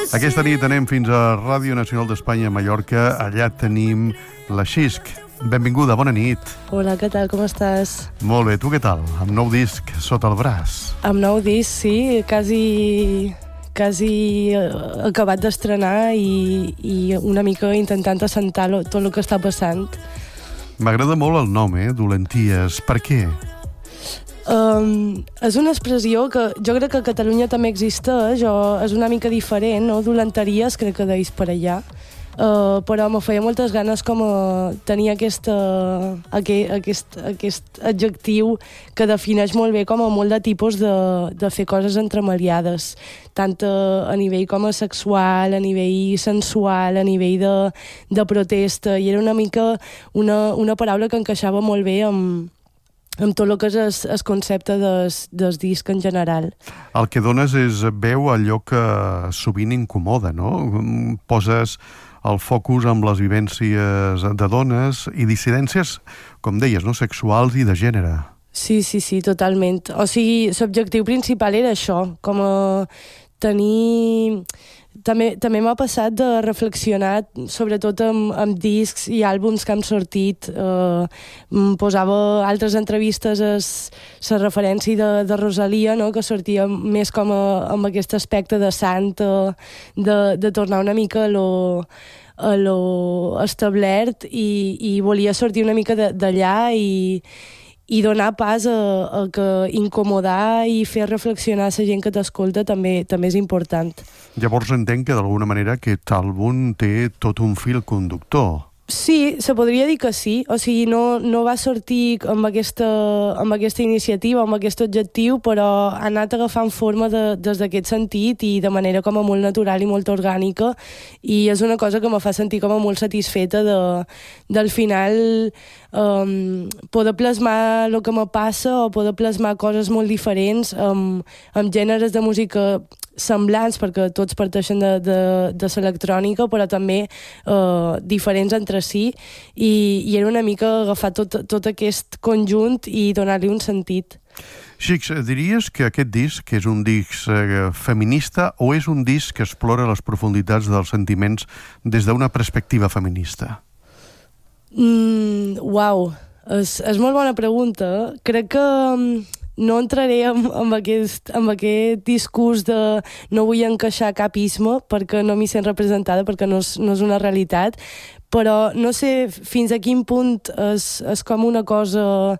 Aquesta nit anem fins a Ràdio Nacional d'Espanya a Mallorca. Allà tenim la Xisc. Benvinguda, bona nit. Hola, què tal, com estàs? Molt bé, tu què tal? Amb nou disc sota el braç. Amb nou disc, sí, quasi acabat d'estrenar i una mica intentant assentar tot el que està passant. M'agrada molt el nom, Dolenties. Per què? És una expressió que jo crec que a Catalunya també existeix, és una mica diferent, no? Dolenteries, crec que deis per allà. Però me feia moltes ganes com tenir aquest adjectiu que defineix molt bé com a molt de tipus de fer coses entremaliades, tant a nivell com a sexual, a nivell sensual, a nivell de protesta, i era una mica una paraula que encaixava molt bé amb tot el que és el concepte del disc en general. El que dones és veu a allò que sovint incomoda, no? Poses el focus amb les vivències de dones i dissidències, com deies, no? Sexuals i de gènere. Sí, totalment. O sigui, l'objectiu principal era això, com a tenir... També m'ha passat de reflexionar, sobretot amb discs i àlbums que han sortit. Posava altres entrevistes a la referència de Rosalia, no? Que sortia més com amb aquest aspecte de sant, de tornar una mica a lo establert, i volia sortir una mica d'allà i donar pas a que incomodar i fer reflexionar la gent que t'escolta també és important. Llavors entenc que d'alguna manera aquest àlbum té tot un fil conductor. Sí, se podria dir que sí. O sigui, no va sortir amb aquesta iniciativa, amb aquest objectiu, però ha anat agafant forma des d'aquest sentit i de manera com a molt natural i molt orgànica, i és una cosa que me fa sentir com a molt satisfeta del final poder plasmar el que me passa o poder plasmar coses molt diferents amb gèneres de música semblants, perquè tots parteixen de l'electrònica, però també diferents entre si, i era una mica agafar tot aquest conjunt i donar-li un sentit. Xix, diries que aquest disc és un disc feminista o és un disc que explora les profunditats dels sentiments des d'una perspectiva feminista? Uau, és molt bona pregunta. Crec que no entraré amb aquest discurs de no vull encaixar cap isme perquè no m'hi sent representada, perquè no és una realitat, però no sé fins a quin punt és com una cosa,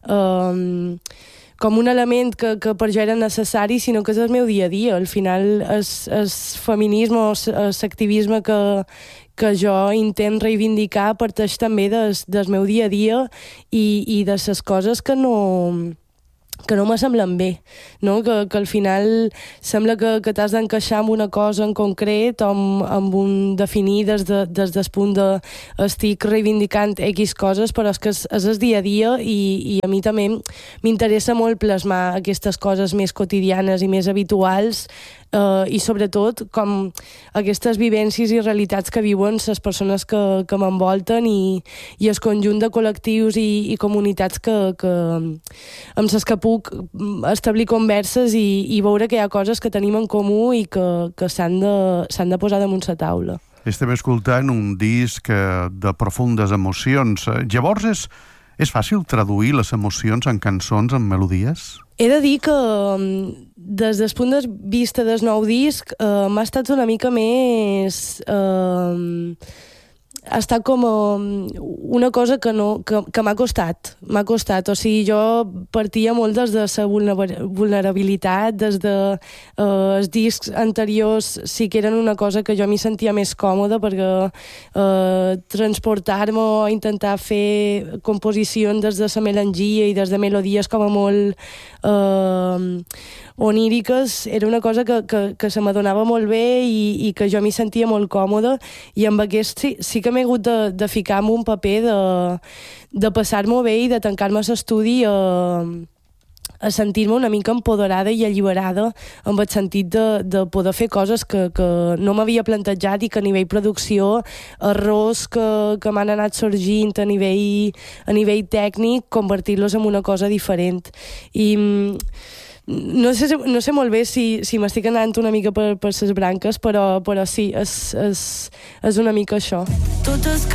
com un element que per jo era necessari, sinó que és el meu dia a dia. Al final el feminisme o l'activisme que jo intent reivindicar parteix també del meu dia a dia i de les coses que no me semblen bé, no? Que al final sembla que t'has d'encaixar amb una cosa en concret o amb un definir des del punt de estic reivindicant X coses, però és que és el dia a dia, i a mi també m'interessa molt plasmar aquestes coses més quotidianes i més habituals, i sobretot com aquestes vivències i realitats que viuen les persones que m'envolten i el conjunt de col·lectius i comunitats amb les que puc establir converses i veure que hi ha coses que tenim en comú i que s'han de posar damunt la taula. Estem escoltant un disc de profundes emocions. Llavors és fàcil traduir les emocions en cançons, en melodies? He de dir que des del punt de vista del nou disc m'ha estat una mica més... ha estat com una cosa que m'ha costat. O sigui, jo partia molt des de la vulnerabilitat, des els discs anteriors sí que eren una cosa que jo m'hi sentia més còmoda, perquè transportar-me o intentar fer composicions des de la melangia i des de melodies com a molt oníriques era una cosa que se m'adonava molt bé i que jo m'hi sentia molt còmoda, i amb aquest sí que m'he hagut de ficar en un paper de passar-m'ho bé i de tancar-me a l'estudi a sentir-me una mica empoderada i alliberada, amb el sentit de poder fer coses que no m'havia plantejat i que a nivell producció, errors que m'han anat sorgint a nivell tècnic, convertir-los en una cosa diferent. I no sé molt bé si m'estic anant una mica per les branques, però sí, és una mica això. Totes